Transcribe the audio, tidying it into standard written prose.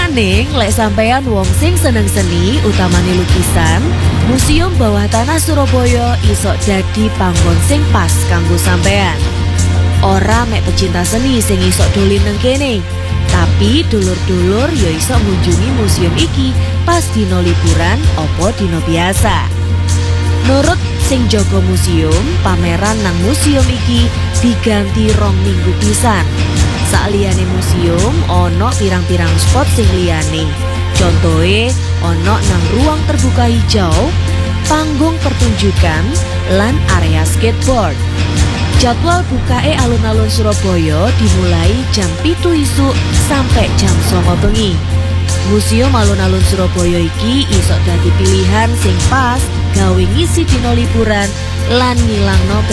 Maning lek sampeyan wong sing seneng seni utamane lukisan, Museum Bawah Tanah Surabaya isok dadi panggon sing pas kanggo sampeyan. Ora mek pecinta seni sing isok dolen nang kene, tapi dulur-dulur ya isok ngunjungi museum iki pas dino liburan opo dino biasa. Nurut sing jaga museum, pameran nang museum iki diganti 2 minggu pisan. Saliyane museum ono pirang-pirang spot sing liyane. Contohe ono nang ruang terbuka hijau, panggung pertunjukan, lan area skateboard. Jadwal bukae alun-alun Surabaya dimulai jam 7 isuk sampai jam 9 bengi. Museum alun-alun Surabaya iki isok dadi pilihan sing pas gawe ngisi dino liburan lan ngilangno